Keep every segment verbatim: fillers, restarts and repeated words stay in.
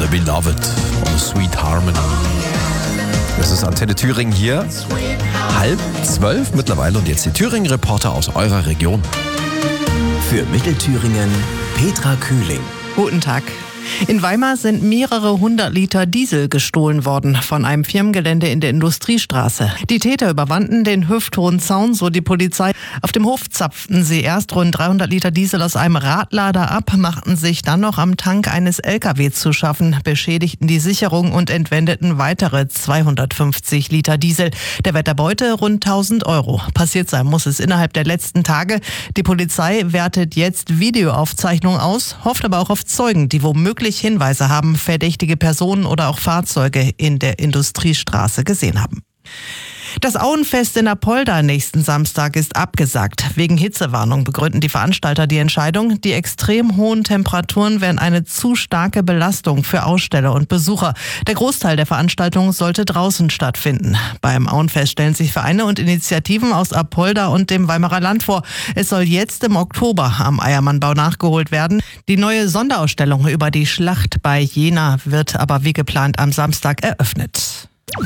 Beloved und Sweet Harmony. Das ist Antenne Thüringen hier. Halb zwölf mittlerweile und jetzt die Thüringen-Reporter aus eurer Region. Für Mittelthüringen Petra Kühling. Guten Tag. In Weimar sind mehrere hundert Liter Diesel gestohlen worden von einem Firmengelände in der Industriestraße. Die Täter überwanden den hüfthohen Zaun, so die Polizei. Auf dem Hof zapften sie erst rund dreihundert Liter Diesel aus einem Radlader ab, machten sich dann noch am Tank eines L K W zu schaffen, beschädigten die Sicherung und entwendeten weitere zweihundertfünfzig Liter Diesel. Der Wert der Beute rund tausend Euro. Passiert sein muss es innerhalb der letzten Tage. Die Polizei wertet jetzt Videoaufzeichnungen aus, hofft aber auch auf Zeugen, die womöglich Hinweise haben, verdächtige Personen oder auch Fahrzeuge in der Industriestraße gesehen haben. Das Auenfest in Apolda nächsten Samstag ist abgesagt. Wegen Hitzewarnung begründen die Veranstalter die Entscheidung. Die extrem hohen Temperaturen wären eine zu starke Belastung für Aussteller und Besucher. Der Großteil der Veranstaltung sollte draußen stattfinden. Beim Auenfest stellen sich Vereine und Initiativen aus Apolda und dem Weimarer Land vor. Es soll jetzt im Oktober am Eiermannbau nachgeholt werden. Die neue Sonderausstellung über die Schlacht bei Jena wird aber wie geplant am Samstag eröffnet.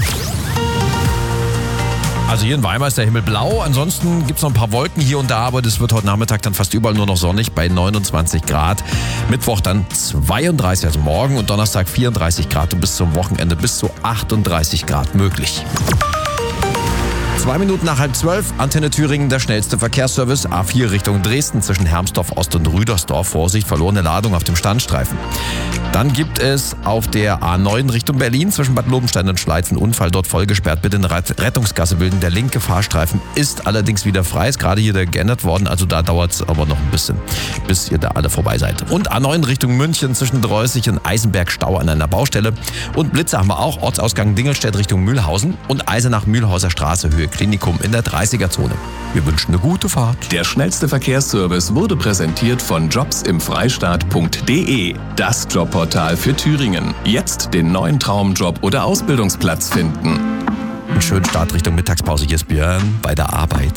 Also hier in Weimar ist der Himmel blau, ansonsten gibt es noch ein paar Wolken hier und da, aber das wird heute Nachmittag dann fast überall nur noch sonnig bei neunundzwanzig Grad. Mittwoch dann zweiunddreißig, also morgen und Donnerstag vierunddreißig Grad und bis zum Wochenende bis zu achtunddreißig Grad möglich. Zwei Minuten nach halb zwölf, Antenne Thüringen, der schnellste Verkehrsservice. A vier Richtung Dresden zwischen Hermsdorf Ost und Rüdersdorf. Vorsicht, verlorene Ladung auf dem Standstreifen. Dann gibt es auf der A neun Richtung Berlin zwischen Bad Lobenstein und Schleiz einen Unfall, dort voll gesperrt. Bitte eine Rettungsgasse bilden. Der linke Fahrstreifen ist allerdings wieder frei. Ist gerade hier geändert worden, also da dauert es aber noch ein bisschen, bis ihr da alle vorbei seid. Und A neun Richtung München zwischen Dreußig und Eisenberg Stau an einer Baustelle. Und Blitze haben wir auch, Ortsausgang Dingelstedt Richtung Mühlhausen und Eisenach-Mühlhauser Straße Höhe Klinikum in der dreißiger-Zone. Wir wünschen eine gute Fahrt. Der schnellste Verkehrsservice wurde präsentiert von jobs im freistaat punkt de. Das Jobportal für Thüringen. Jetzt den neuen Traumjob oder Ausbildungsplatz finden. Einen schönen Start Richtung Mittagspause. Hier ist Björn bei der Arbeit.